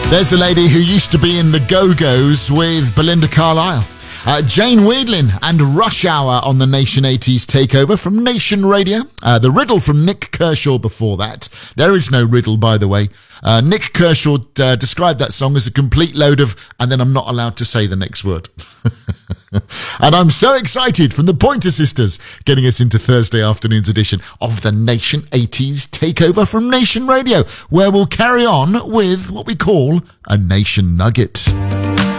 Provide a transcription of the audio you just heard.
There's a lady who used to be in the Go-Go's with Belinda Carlisle. Jane Wiedlin and Rush Hour on the Nation 80s takeover from Nation Radio. The Riddle from Nick Kershaw before that. There is no riddle, by the way. Nick Kershaw described that song as a complete load of, and then I'm not allowed to say the next word. And I'm so excited from the Pointer Sisters getting us into Thursday afternoon's edition of the Nation 80s takeover from Nation Radio, where we'll carry on with what we call a Nation Nugget.